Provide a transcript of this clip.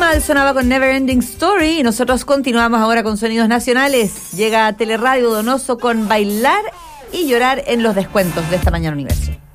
Animal sonaba con Never Ending Story y nosotros continuamos ahora con sonidos nacionales. Llega a Teleradio Donoso con Bailar y Llorar en los descuentos de esta mañana Universo.